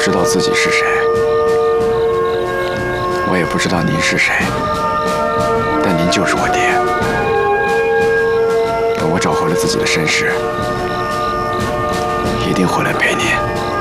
知道自己是谁，我也不知道您是谁，但您就是我爹。等我找回了自己的身世，一定回来陪您。